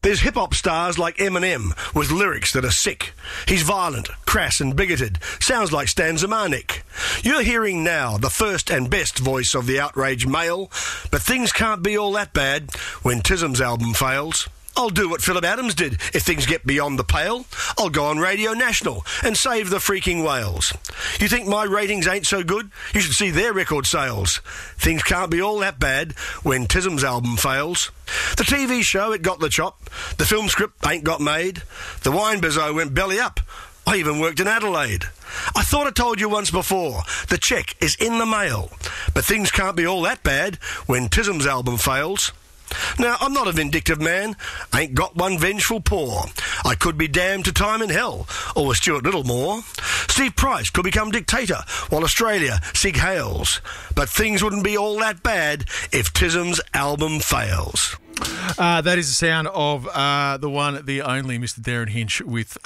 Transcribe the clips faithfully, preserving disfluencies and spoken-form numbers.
There's hip-hop stars like Eminem with lyrics that are sick. He's violent, crass and bigoted. Sounds like Stan Zemanek. You're hearing now the first and best voice of the outraged male, but things can't be all that bad when Tism's album fails. I'll do what Philip Adams did if things get beyond the pale. I'll go on Radio National and save the freaking whales. You think my ratings ain't so good? You should see their record sales. Things can't be all that bad when Tism's album fails. The T V show, it got the chop. The film script ain't got made. The wine bizzo went belly up. I even worked in Adelaide. I thought I told you once before, the cheque is in the mail. But things can't be all that bad when Tism's album fails. Now, I'm not a vindictive man, ain't got one vengeful paw. I could be damned to time in hell, or with Stuart Littlemore. Steve Price could become dictator, while Australia sig hails. But things wouldn't be all that bad if Tism's album fails. Uh, that is the sound of uh, the one, the only Mister Darren Hinch with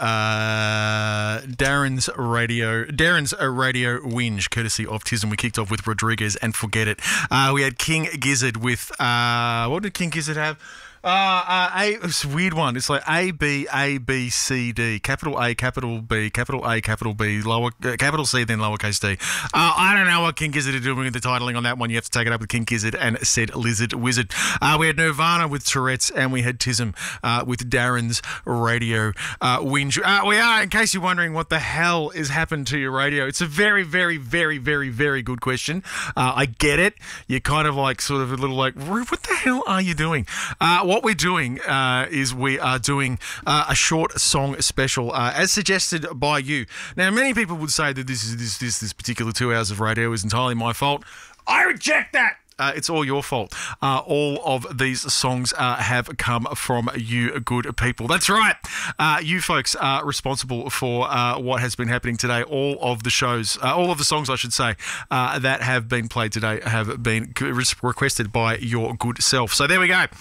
uh, Darren's radio, Darren's uh, radio whinge, courtesy of Tism. We kicked off with Rodriguez and Forget It. Uh, we had King Gizzard with uh, what did King Gizzard have? Uh, uh, a, it's a weird one. It's like A, B, A, B, C, D. Capital A, capital B, capital A, capital B, lower, uh, capital C, then lowercase d. Uh, I don't know what King Gizzard are doing with the titling on that one. You have to take it up with King Gizzard and said Lizard Wizard. Uh, we had Nirvana with Tourette's, and we had Tism uh, with Darren's radio uh, whinge. Uh, we are, in case you're wondering what the hell has happened to your radio, it's a very, very, very, very, very good question. Uh, I get it. You're kind of like, sort of a little like, what the hell are you doing? Uh, What we're doing uh, is we are doing uh, a short song special, uh, as suggested by you. Now, many people would say that this is this this this particular two hours of radio is entirely my fault. I reject that. Uh, it's all your fault. Uh, all of these songs uh, have come from you good people. That's right. Uh, you folks are responsible for uh, what has been happening today. All of the shows, uh, all of the songs, I should say, uh, that have been played today have been requested by your good self. So there we go.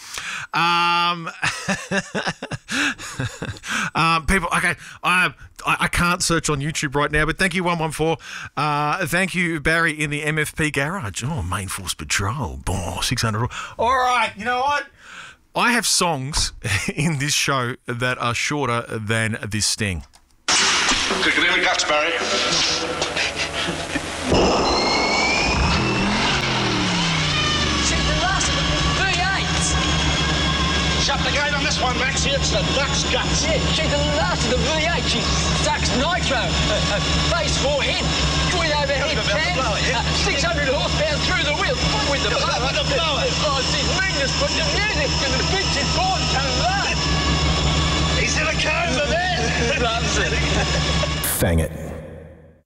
Um, um, people, okay, I, I can't search on YouTube right now, but thank you, one one four. Uh, thank you, Barry, in the M F P garage. Oh, Main Force Patrol. Oh, six hundred. All right, you know what? I have songs in this show that are shorter than this sting. Good evening, Guts, Barry. Shut the gate on this one, Maxie. It's the Duck's Guts. Yeah, she's the last of the V eight. She's Duck's Nitro. Uh, uh, base four head. With overhead cam. Uh, six hundred horsepower through the wheel. With the blower. With the blower. Oh, it's meanness, but the music and the pitch is born to love. He's in a coma, man. Loves it. Fang it.